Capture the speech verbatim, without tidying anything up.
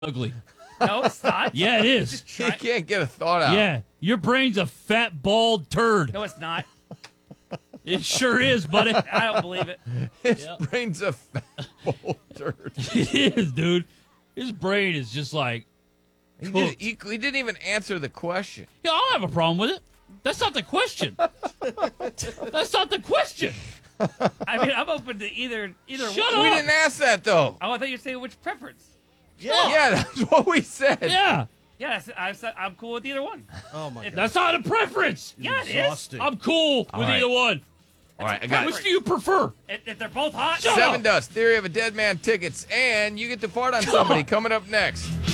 ugly. No, it's not. Yeah, it is. You can't get a thought out. Yeah, your brain's a fat, bald turd. No, it's not. It sure is, buddy. I don't believe it. His Yep. brain's a fat boulder. It is, dude. His brain is just like, He, did, cooked. he, he didn't even answer the question. yeah, I don't have a problem with it. That's not the question. That's not the question. I mean, I'm open to either either Shut one. We up. didn't ask that, though. Oh, I thought you were saying which preference. Yeah. Yeah, that's what we said. Yeah, Yes, I said I'm cool with either one. Oh my god. that's not a preference. Yeah, it is. Exhausting. I'm cool All with right. either one. All right, I got Which do you prefer? If, if they're both hot, Shut Seven up. Dust, Theory of a Dead Man tickets, and you get to fart on somebody coming up next.